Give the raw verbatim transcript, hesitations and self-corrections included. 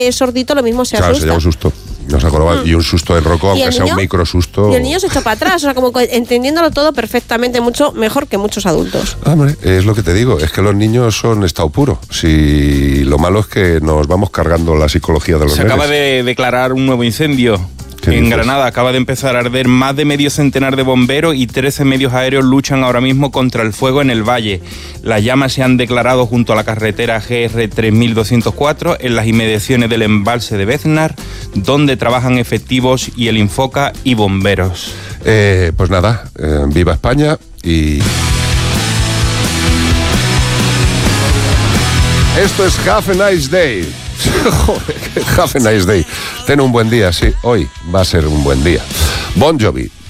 es sordito, lo mismo se claro, asusta. Se lleva un susto. Nos acordaba, mm. Y un susto en Rocco, aunque sea un micro susto. Y el niño se echa para atrás, o sea, como entendiéndolo todo perfectamente, mucho mejor que muchos adultos. Hombre, es lo que te digo, es que los niños son estado puro. Si lo malo es que nos vamos cargando la psicología de los Se nenes. acaba de declarar un nuevo incendio. En dices? Granada acaba de empezar a arder, más de medio centenar de bomberos y trece medios aéreos luchan ahora mismo contra el fuego en el valle. Las llamas se han declarado junto a la carretera G R tres mil doscientos cuatro en las inmediaciones del embalse de Beznar, donde trabajan efectivos y el Infoca y bomberos. Eh, pues nada, eh, viva España y... Esto es Have a Nice Day. Joder, have a nice day. Ten un buen día, sí, hoy va a ser un buen día. Bon Jovi.